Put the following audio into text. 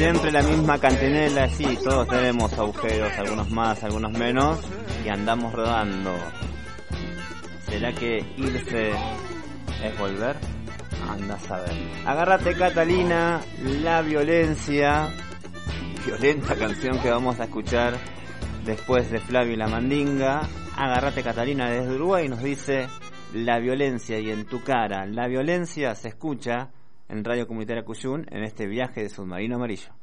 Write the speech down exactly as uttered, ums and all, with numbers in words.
Siempre la misma cantinela, sí, todos tenemos agujeros, algunos más, algunos menos, y andamos rodando. ¿Será que irse es volver? Anda a saber. Agárrate, Catalina, La Violencia, violenta canción que vamos a escuchar después de Flavio y la Mandinga. Agárrate, Catalina, desde Uruguay nos dice: la violencia y en tu cara. La violencia se escucha en Radio Comunitaria Cuyún en este viaje de Submarino Amarillo.